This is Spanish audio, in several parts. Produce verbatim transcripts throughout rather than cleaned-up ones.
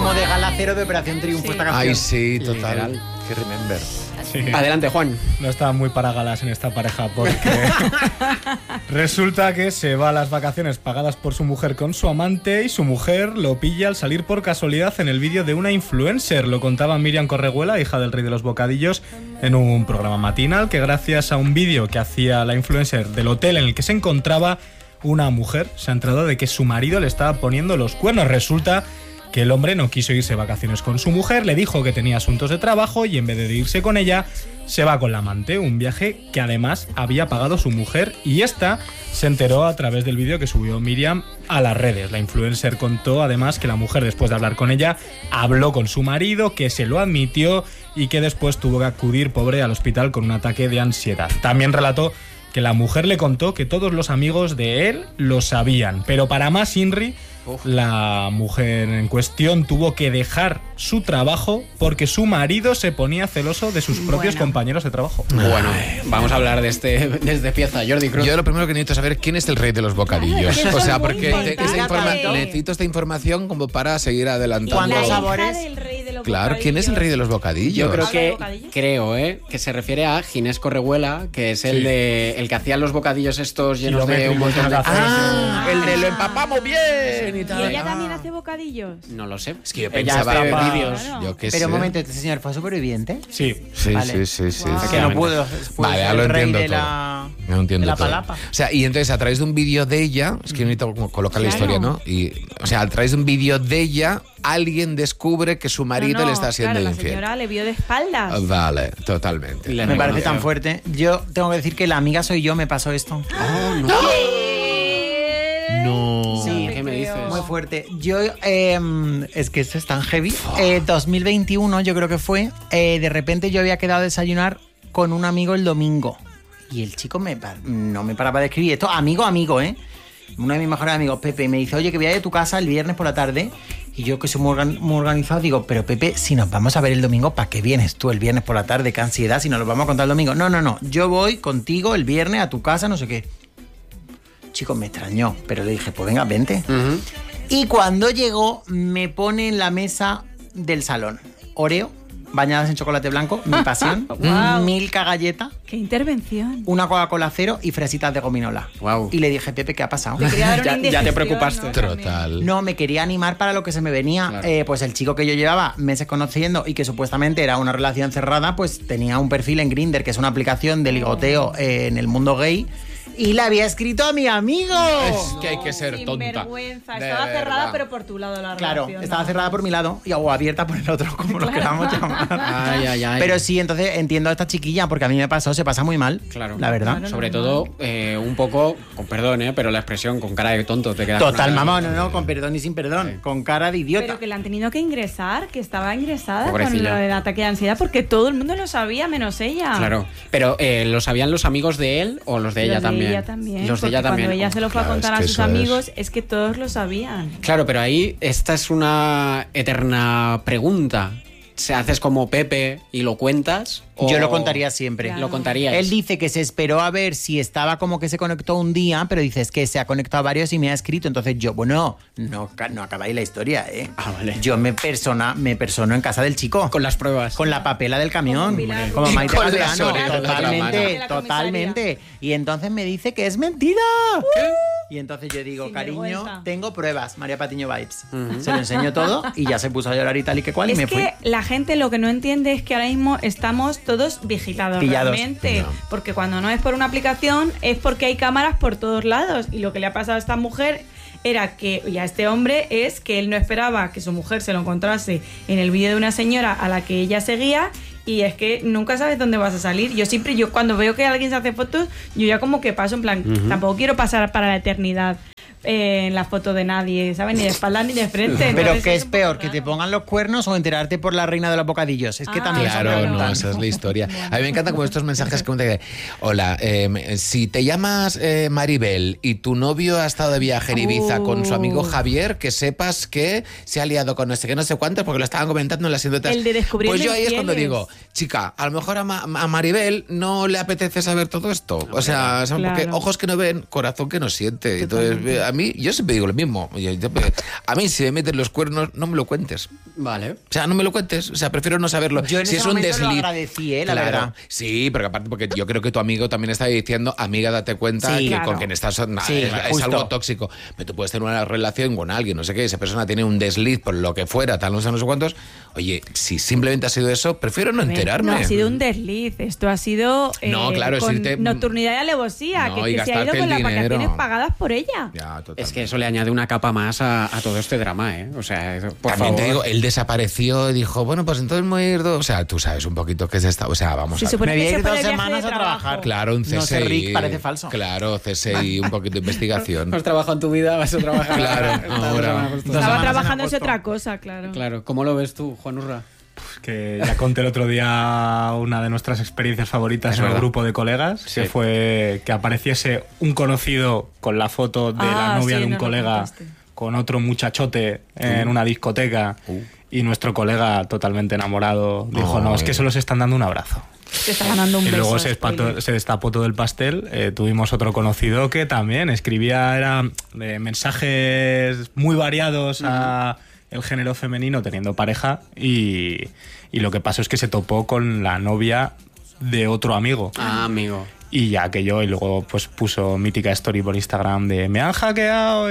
como de Gala Cero de Operación Triunfo Sí. esta canción. Ay, sí, total. Que remember. Sí. Adelante, Juan. No estaban muy para galas en esta pareja porque resulta que se va a las vacaciones pagadas por su mujer con su amante y su mujer lo pilla al salir por casualidad en el vídeo de una influencer. Lo contaba Miriam Correguela, hija del rey de los bocadillos, en un programa matinal que gracias a un vídeo que hacía la influencer del hotel en el que se encontraba, una mujer se ha enterado de que su marido le estaba poniendo los cuernos. Resulta que el hombre no quiso irse de vacaciones con su mujer, le dijo que tenía asuntos de trabajo y en vez de irse con ella, se va con la amante, un viaje que además había pagado su mujer, y esta se enteró a través del vídeo que subió Miriam a las redes. La influencer contó además que la mujer, después de hablar con ella, habló con su marido, que se lo admitió y que después tuvo que acudir, pobre, al hospital con un ataque de ansiedad. También relató que la mujer le contó que todos los amigos de él lo sabían, pero para más Inri, Uf. la mujer en cuestión tuvo que dejar su trabajo porque su marido se ponía celoso de sus propios bueno. compañeros de trabajo. Bueno, vamos a hablar de este desde pieza, Jordi Cruz. Yo lo primero que necesito saber quién es el rey de los bocadillos. Claro, o sea, porque esta informa- claro. necesito esta información como para seguir adelantando. ¿Cuántos La sabores? hija del rey de los Claro, ¿quién es el rey de los bocadillos? Yo creo ¿Habla de que bocadillos? creo, eh, que se refiere a Ginés Correguela, que es el Sí. de el que hacía los bocadillos estos llenos de un Kilométricos, montón de cafés. Ah, el de lo empapamos bien y ¿Y tal. ella Ah. también hace bocadillos? No lo sé. Es que yo Ella pensaba hace Claro. vídeos. Yo qué Pero sé. un momento, ¿este señor fue superviviente? Sí. Sí, Vale. sí, sí, sí. Wow. sí. Que no pudo. Fue Vale, el ahora lo rey entiendo de todo. la, No entiendo de la todo. palapa. O sea, y entonces a través de un vídeo de ella, es que yo necesito como colocar la Claro. historia, ¿no? Y, o sea, a través de un vídeo de ella, alguien descubre que su marido No, no, le está siendo claro, infiel. La señora le vio de espaldas. Ah, Vale, totalmente. Y le Me parece reconoció. tan fuerte. Yo tengo que decir que la amiga soy yo, me pasó esto. Oh, no. No. Sí, ¿Qué me dices? Muy fuerte. Yo, eh, es que esto es tan heavy. Eh, dos mil veintiuno, yo creo que fue. Eh, de repente yo había quedado a desayunar con un amigo el domingo. Y el chico me pa- no me paraba de escribir. Esto, amigo, amigo, ¿eh? Uno de mis mejores amigos, Pepe, y me dice, oye, que voy a ir a tu casa el viernes por la tarde. Y yo, que soy muy, organ- muy organizado, digo, pero Pepe, si nos vamos a ver el domingo, ¿para qué vienes tú el viernes por la tarde? Qué ansiedad, si nos lo vamos a contar el domingo. No, no, no. Yo voy contigo el viernes a tu casa, no sé qué. Chico, me extrañó, pero le dije, pues venga, vente. Ujú. Y cuando llegó, me pone en la mesa del salón Oreo, bañadas en chocolate blanco, mi pasión, Wow. Milka galleta, ¡Qué intervención! una Coca-Cola cero y fresitas de gominola. Guau. Y le dije, Pepe, ¿qué ha pasado? Te quería dar una Ya- ya te indigestión, preocupaste. ¿no? Total. No, me quería animar para lo que se me venía. Claro. Eh, pues el chico que yo llevaba meses conociendo y que supuestamente era una relación cerrada, pues tenía un perfil en Grindr, que es una aplicación de ligoteo eh, en el mundo gay, y le había escrito a mi amigo. Es que hay que ser Sin tonta. vergüenza. De Estaba cerrada, verdad. pero por tu lado la Claro, relación. estaba ¿no? cerrada por mi lado y o abierta por el otro, como lo queramos llamar. Ay, ay, ay. Pero sí, entonces entiendo a esta chiquilla, porque a mí me pasó, se pasa muy mal, Claro. la verdad. Claro. Sobre normal. todo, eh, un poco, con perdón, eh, pero la expresión con cara de tonto te queda. Total, con una- mamá, no, no, con perdón y sin perdón, Sí. con cara de idiota. Pero que la han tenido que ingresar, que estaba ingresada Pobrecilla. con lo del ataque de ansiedad, porque todo el mundo lo sabía, menos ella. Claro, pero eh, ¿lo sabían los amigos de él o los de Los ella también? ella también. Los de ella porque también. Cuando ella se lo fue Claro, a contar es a que sus eso amigos, es... que todos lo sabían. Claro, pero ahí esta es una eterna pregunta. ¿Se haces como Pepe y lo cuentas? O Yo lo contaría siempre. Claro. Lo contarías. Él dice que se esperó a ver si estaba como que se conectó un día, pero dices que se ha conectado a varios y me ha escrito. Entonces yo, bueno, no, ca- no acabáis la historia, ¿eh? Ah, vale. Yo me persona, me persono en casa del chico. Con las pruebas. Con la papela del camión, Como Pilar como Rubio. Maite Con las Galdeano, orejas de la totalmente, mano. totalmente. Y entonces me dice que es mentira. Y entonces yo digo, Sin cariño, vergüenza. tengo pruebas, María Patiño Vibes. Se lo enseño todo y ya se puso a llorar y tal y que cual y Es me que fui. la gente lo que no entiende es que ahora mismo estamos todos vigilados Pillados. realmente. No. Porque cuando no es por una aplicación, es porque hay cámaras por todos lados. Y lo que le ha pasado a esta mujer era que, y a este hombre, es que él no esperaba que su mujer se lo encontrase en el vídeo de una señora a la que ella seguía. Y es que nunca sabes dónde vas a salir. Yo siempre, yo cuando veo que alguien se hace fotos, yo ya como que paso en plan, tampoco quiero pasar para la eternidad eh, en la foto de nadie, ¿sabes? Ni de espalda ni de frente. Pero Entonces ¿qué es un poco peor? ¿Que te raro. pongan los cuernos o enterarte por la reina de los bocadillos? Es que Ah, también son Claro, no, preguntas. esa es la historia. A mí me encantan como estos mensajes que uno te dice, hola, eh, si te llamas eh, Maribel y tu novio ha estado de viaje en Ibiza con su amigo Uh. Javier, que sepas que se ha liado con no sé qué, no sé cuántos, porque lo estaban comentando en las anécdotas. El de descubrirle Pues yo ahí es cuando infieles. digo, chica, a lo mejor a, Ma- a Maribel no le apetece saber todo esto. O sea, ¿sabes? Porque Claro. ojos que no ven, corazón que no siente. Entonces, Totalmente. a mí, yo siempre digo lo mismo. Yo- yo- a mí, si me meten los cuernos, no me lo cuentes. Vale. O sea, no me lo cuentes. O sea, prefiero no saberlo. Yo en si ese es un momento lo desliz. agradecí, ¿eh? La Claro. verdad. Sí, pero aparte, porque yo creo que tu amigo también está diciendo, amiga, date cuenta Sí, que claro. con quien estás nah, Sí, es, es justo. algo tóxico. Pero tú puedes tener una relación con alguien, no sé qué, esa persona tiene un desliz por lo que fuera, tal, no sé, no sé cuántos. Oye, si simplemente ha sido eso, prefiero no A ver, enterarme. No ha sido un desliz, esto ha sido eh, No, claro, es con irte- nocturnidad y alevosía, No, que, y que se ha ido gastarte con el las dinero. vacaciones pagadas por ella. Ya, totalmente. Es que eso le añade una capa más a, a todo este drama, ¿eh? O sea, eso, por También favor. te digo, él desapareció y dijo, bueno, pues entonces me voy a ir dos. O sea, tú sabes un poquito qué es esta. O sea, vamos Se a ver. supone Me voy que a se ir fue dos de viaje semanas de a trabajo. trabajar. Claro, un C S I. No sé, Rick, parece falso. Claro, C S I, un poquito de investigación. Has trabajado en tu vida, vas a trabajar. Claro, Esta ahora. semana justo. Dos Estaba semanas en trabajando en agosto. otra cosa, claro. Claro, ¿cómo lo ves tú, Juan Urra? Que ya conté el otro día una de nuestras experiencias favoritas Es en el verdad. grupo de colegas, Sí. que fue que apareciese un conocido con la foto de Ah, la novia sí, de un nos lo colega contaste. con otro muchachote en una discoteca Uh. y nuestro colega totalmente enamorado dijo, no, es que Ay. solo se están dando un abrazo. Se está ganando un Y beso. luego se, espató- spoiler. se destapó todo el pastel. Eh, tuvimos otro conocido que también escribía era, eh, mensajes muy variados a el género femenino teniendo pareja y, y lo que pasó es que se topó con la novia de otro amigo. Ah, amigo. Y ya que yo, y luego pues puso mítica story por Instagram de me han hackeado.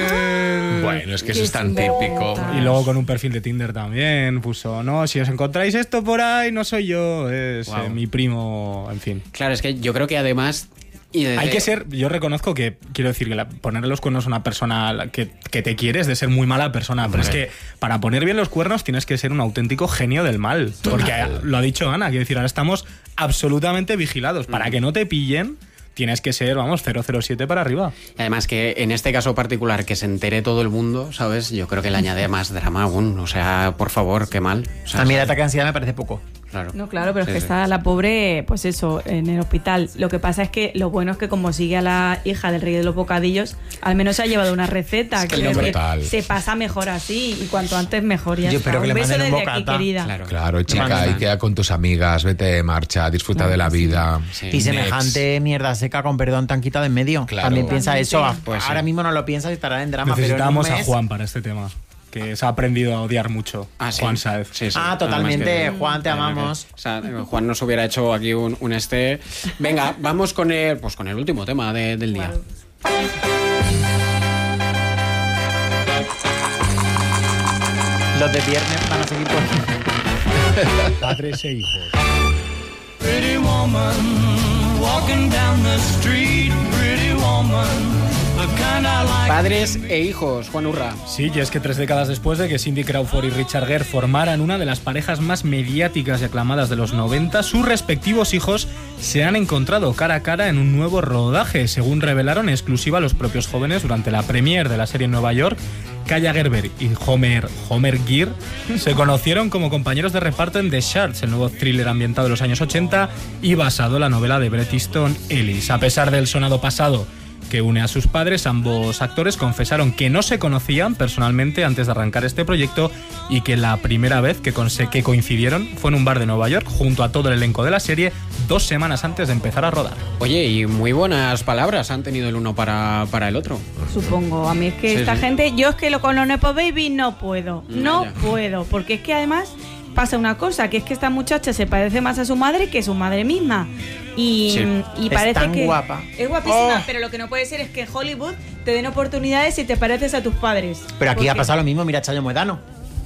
el-". Bueno, es que eso Qué es tan puta. típico. Y luego con un perfil de Tinder también puso, no, si os encontráis esto por ahí, no soy yo, es Guau. eh, mi primo, en fin. Claro, es que yo creo que además... y desde- Hay que ser, yo reconozco que, quiero decir, que la- ponerle los cuernos a una persona que, que te quiere es de ser muy mala persona, pero es que para poner bien los cuernos tienes que ser un auténtico genio del mal. Porque lo ha dicho Ana, quiero decir, ahora estamos absolutamente vigilados. Para que no te pillen, tienes que ser, vamos, cero cero siete para arriba. Además que en este caso particular que se entere todo el mundo, ¿sabes? Yo creo que le añade más drama aún. O sea, por favor, qué mal. O sea, A mí el ataque de ansiedad me parece poco. Claro. No, claro, pero Sí, es que sí. está la pobre, pues eso, en el hospital. Lo que pasa es que lo bueno es que como sigue a la hija del rey de los bocadillos, al menos se ha llevado una receta. Es que Quiero el decir, brutal. se pasa mejor así y cuanto antes mejor. Ya Yo está. espero que un le beso manden un desde aquí, bocata. querida. Claro. Claro, chica, Vale. y queda con tus amigas, vete de marcha, disfruta de la vida. Sí. Y semejante mierda seca, con perdón, tan quitado de en medio. Claro. También piensa eso. Totalmente. Pues sí. Ahora mismo no lo piensas y estará en drama. Necesitamos pero en a un mes- Juan para este tema, que se ha aprendido a odiar mucho. Ah, sí. Juan Saez. Sí, sí. Ah, totalmente. Además que- Juan, te además amamos. que- o sea, Juan nos hubiera hecho aquí un, un este. Venga, vamos con el, pues con el último tema de- del día. Los de viernes van a seguir por... Padres e hijos. Pretty woman, walking down the street, pretty woman, the kind I like. Padres e hijos, Juan Urra. Sí, y es que tres décadas después de que Cindy Crawford y Richard Gere formaran una de las parejas más mediáticas y aclamadas de los noventa, sus respectivos hijos se han encontrado cara a cara en un nuevo rodaje, según revelaron en exclusiva los propios jóvenes durante la premiere de la serie en Nueva York. Kaya Gerber y Homer, Homer Gear se conocieron como compañeros de reparto en The Shards, el nuevo thriller ambientado en los años ochenta y basado en la novela de Bret Easton Ellis. A pesar del sonado pasado que une a sus padres, ambos actores confesaron que no se conocían personalmente antes de arrancar este proyecto y que la primera vez que, conse- que coincidieron fue en un bar de Nueva York junto a todo el elenco de la serie dos semanas antes de empezar a rodar. Oye, y muy buenas palabras han tenido el uno para, para el otro. Supongo. A mí es que Sí, esta sí. gente, yo es que lo con los Nepo Baby no puedo. No Ya. puedo. Porque es que además pasa una cosa, que es que esta muchacha se parece más a su madre que su madre misma. Y, Sí. y Es parece tan que guapa. es guapísima, Oh. pero lo que no puede ser es que en Hollywood te den oportunidades si te pareces a tus padres. Pero aquí ha Porque- pasado lo mismo, mira Chayo Moedano.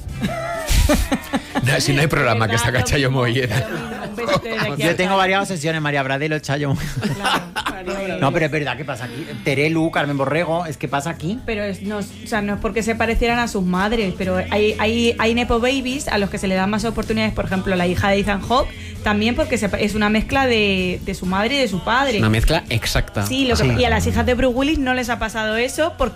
No, si no hay programa que ¿Verdad? saca Lo Chayo mismo, Molleda. lo mismo. Un besito desde aquí Yo al tengo Chayo. varias obsesiones, María Bradelo, Chayo Moedano. Claro, María No, pero es verdad, ¿qué pasa aquí? Terelu, Carmen Borrego, es que pasa aquí. Pero es, no, o sea, no es porque se parecieran a sus madres, pero hay, hay, hay Nepo Babies a los que se le dan más oportunidades, por ejemplo, la hija de Ethan Hawke, también porque se pa- es una mezcla de, de su madre y de su padre. Una mezcla exacta. Sí, lo que- Sí. y a las hijas de Bruce Willis no les ha pasado eso porque